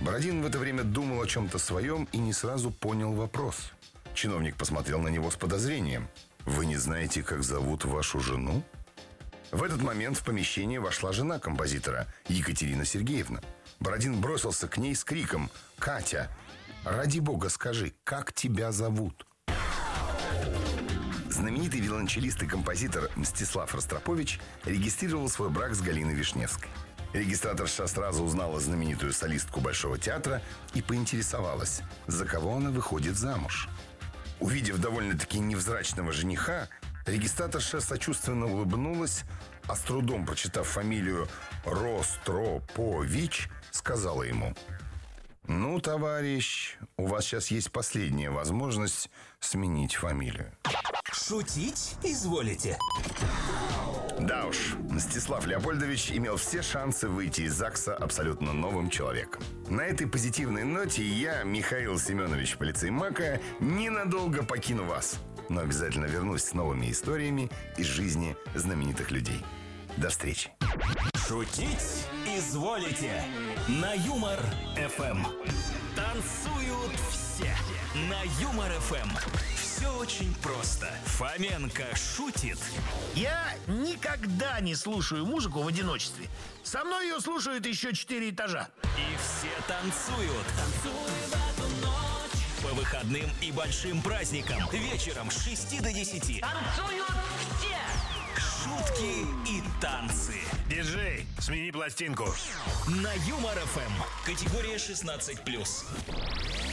Бородин в это время думал о чем-то своем и не сразу понял вопрос. Чиновник посмотрел на него с подозрением. «Вы не знаете, как зовут вашу жену?» В этот момент в помещение вошла жена композитора, Екатерина Сергеевна. Бородин бросился к ней с криком: «Катя, ради бога скажи, как тебя зовут?» Знаменитый виолончелист и композитор Мстислав Ростропович регистрировал свой брак с Галиной Вишневской. Регистраторша сразу узнала знаменитую солистку Большого театра и поинтересовалась, за кого она выходит замуж. Увидев довольно-таки невзрачного жениха, регистраторша сочувственно улыбнулась, а с трудом прочитав фамилию Ростропович, сказала ему: «Ну, товарищ, у вас сейчас есть последняя возможность сменить фамилию». Шутить изволите? Да уж, Мстислав Леопольдович имел все шансы выйти из ЗАГСа абсолютно новым человеком. На этой позитивной ноте я, Михаил Семенович Полицеймака, ненадолго покину вас. Но обязательно вернусь с новыми историями из жизни знаменитых людей. До встречи. Шутить изволите? На Юмор ФМ. Танцуют все. На Юмор ФМ. Все очень просто. Фоменко шутит. Я никогда не слушаю музыку в одиночестве. Со мной ее слушают еще 4 этажа. И все танцуют. Танцуем в эту ночь. По выходным и большим праздникам. Вечером с 6 до 10. Танцуют все. Шутки и танцы. Диджей, смени пластинку. На Юмор ФМ. Категория 16+.